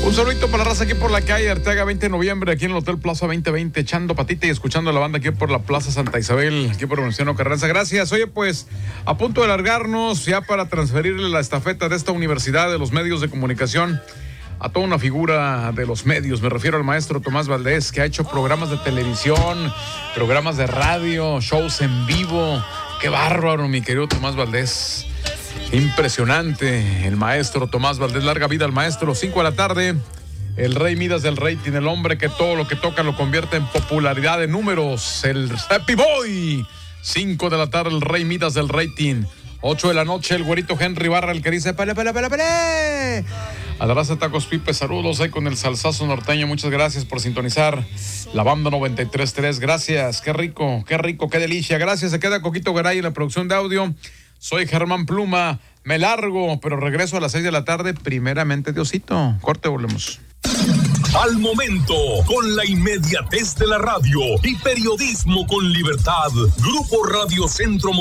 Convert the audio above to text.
Un saludito para la raza aquí por la calle Arteaga 20 de noviembre, aquí en el Hotel Plaza 2020, echando patita y escuchando a la banda aquí por la Plaza Santa Isabel, aquí por Venustiano Carranza. Gracias. Oye, pues, a punto de largarnos ya para transferirle la estafeta de esta universidad de los medios de comunicación a toda una figura de los medios. Me refiero al maestro Tomás Valdés, que ha hecho programas de televisión, programas de radio, shows en vivo. Qué bárbaro, mi querido Tomás Valdés. Impresionante, el maestro Tomás Valdés. Larga vida al maestro. 5 de la tarde, el rey Midas del rating, el hombre que todo lo que toca lo convierte en popularidad de números, el Happy Boy. 5 de la tarde, el rey Midas del rating. 8 de la noche, el güerito Henry Barra, el que dice pele. A la raza Tacos Pipe, saludos ahí con el salsazo norteño. Muchas gracias por sintonizar la banda 93.3. Gracias, qué rico, qué delicia. Gracias, se queda Coquito Garay en la producción de audio. Soy Germán Pluma, me largo, pero regreso a las 6 de la tarde, primeramente Diosito. Corte, volvemos. Al momento, con la inmediatez de la radio y periodismo con libertad. Grupo Radio Centro